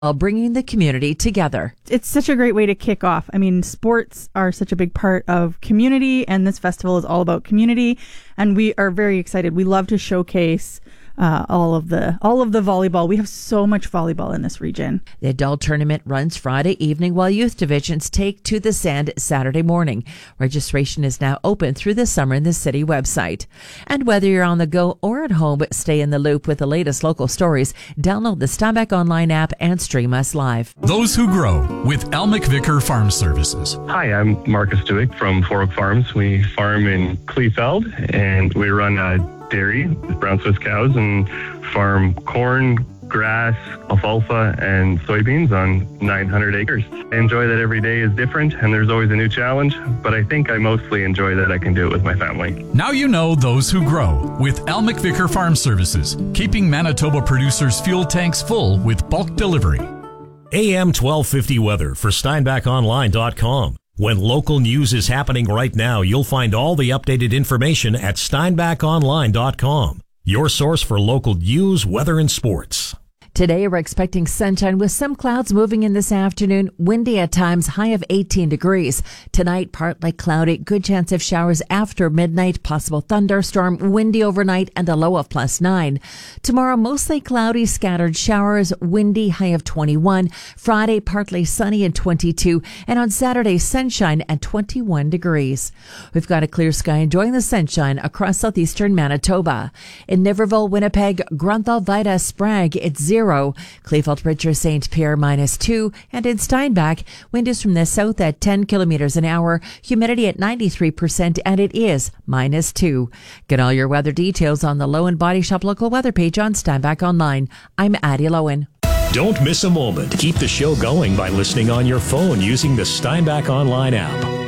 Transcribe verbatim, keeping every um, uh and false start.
while bringing the community together. It's such a great way to kick off. I mean, sports are such a big part of community, and this festival is all about community, and we are very excited. We love to showcase Uh, all of the all of the volleyball. We have so much volleyball in this region. The adult tournament runs Friday evening while youth divisions take to the sand Saturday morning. Registration is now open through the Summer in the City website. And whether you're on the go or at home, stay in the loop with the latest local stories. Download the Steinbach Online app and stream us live. Those Who Grow with Elmick Vicker Farm Services. Hi, I'm Marcus Dewick from Four Oak Farms. We farm in Kleefeld, and we run a dairy with brown Swiss cows and farm corn, grass, alfalfa, and soybeans on nine hundred acres. I enjoy that every day is different and there's always a new challenge, but I think I mostly enjoy that I can do it with my family. Now you know Those Who Grow with Elmick Vicker Farm Services, keeping Manitoba producers' fuel tanks full with bulk delivery. A M twelve fifty weather for Steinbach Online dot com. When local news is happening right now, you'll find all the updated information at Steinbach Online dot com, your source for local news, weather, and sports. Today, we're expecting sunshine with some clouds moving in this afternoon. Windy at times, high of eighteen degrees. Tonight, partly cloudy, good chance of showers after midnight, possible thunderstorm, windy overnight, and a low of plus nine. Tomorrow, mostly cloudy, scattered showers, windy, high of twenty-one. Friday, partly sunny and twenty-two. And on Saturday, sunshine at twenty-one degrees. We've got a clear sky enjoying the sunshine across southeastern Manitoba. In Niverville, Winnipeg, Grunthal, Vida, Sprague, it's zero. Kleefeld, Richard, Saint Pierre, minus two. And in Steinbach, wind is from the south at ten kilometers an hour, humidity at ninety-three percent, and it is minus two. Get all your weather details on the Lowen Body Shop local weather page on Steinbach Online. I'm Addie Lowen. Don't miss a moment. Keep the show going by listening on your phone using the Steinbach Online app.